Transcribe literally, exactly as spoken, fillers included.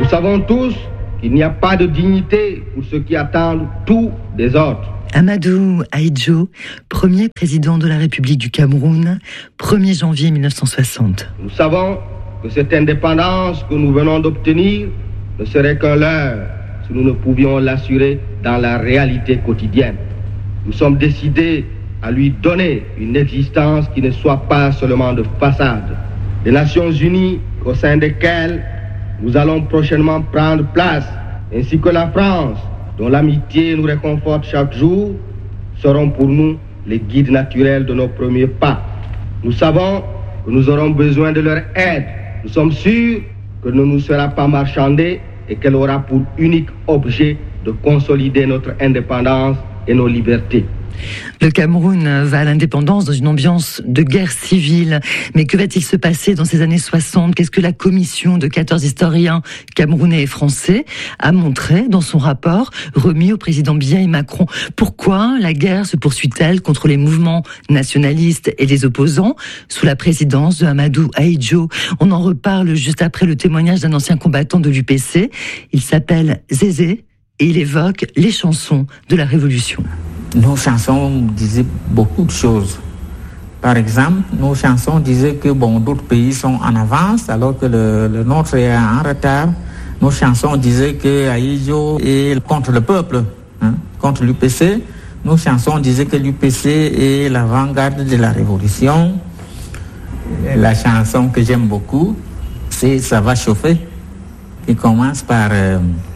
Nous savons tous qu'il n'y a pas de dignité pour ceux qui attendent tout des autres. Amadou Ahidjo, premier président de la République du Cameroun, premier janvier mille neuf cent soixante. Nous savons que cette indépendance que nous venons d'obtenir ne serait qu'un leurre si nous ne pouvions l'assurer dans la réalité quotidienne. Nous sommes décidés à lui donner une existence qui ne soit pas seulement de façade. Les Nations Unies, au sein desquelles nous allons prochainement prendre place, ainsi que la France, dont l'amitié nous réconforte chaque jour, seront pour nous les guides naturels de nos premiers pas. Nous savons que nous aurons besoin de leur aide. Nous sommes sûrs qu'elle ne nous sera pas marchandée et qu'elle aura pour unique objet de consolider notre indépendance et nos libertés. Le Cameroun va à l'indépendance dans une ambiance de guerre civile. Mais que va-t-il se passer dans ces années soixante ? Qu'est-ce que la commission de quatorze historiens camerounais et français a montré dans son rapport remis au président Biya et Macron ? Pourquoi la guerre se poursuit-elle contre les mouvements nationalistes et les opposants sous la présidence de Amadou Ahidjo ? On en reparle juste après le témoignage d'un ancien combattant de l'U P C. Il s'appelle Zézé et il évoque les chansons de la Révolution. Nos chansons disaient beaucoup de choses. Par exemple, nos chansons disaient que bon, d'autres pays sont en avance alors que le, le nôtre est en retard. Nos chansons disaient que Ahidjo est contre le peuple, hein, contre l'U P C. Nos chansons disaient que l'U P C est l'avant-garde de la révolution. La chanson que j'aime beaucoup, c'est « Ça va chauffer », qui commence par euh,